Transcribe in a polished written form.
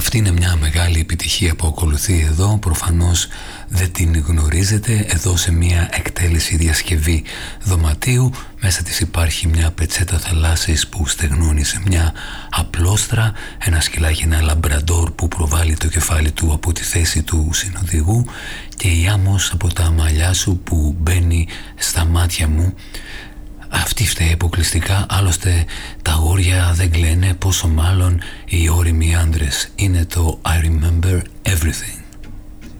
Αυτή είναι μια μεγάλη επιτυχία που ακολουθεί εδώ. Προφανώς δεν την γνωρίζετε. Εδώ σε μια εκτέλεση διασκευή δωματίου, μέσα της υπάρχει μια πετσέτα θαλάσσης που στεγνώνει σε μια απλόστρα, ένα σκυλάκι, ένα λαμπραντόρ που προβάλλει το κεφάλι του από τη θέση του συνοδηγού και η άμμος από τα μαλλιά σου που μπαίνει στα μάτια μου. Αυτή φταίει αποκλειστικά, άλλωστε τα αγόρια δεν κλαίνε, πόσο μάλλον οι όριμοι άντρες. Είναι το I Remember Everything.